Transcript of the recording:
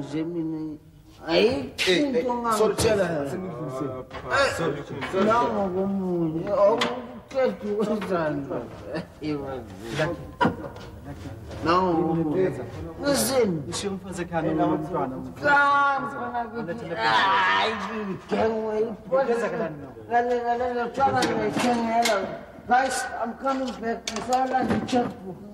Gemini. Aí, sorry, não, como eu quero que usando. Não, listen. Deixa eu fazer cara no plano. Ai, quem é? Guys, I'm coming back. I saw like a checkbook.